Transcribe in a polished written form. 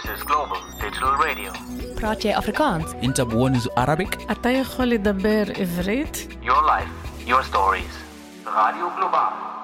is Global Digital Radio. براتي أفريكانس. أنت بونز Arabic. אתה יכול לדבר עברית? Your life, your stories. Radio Global.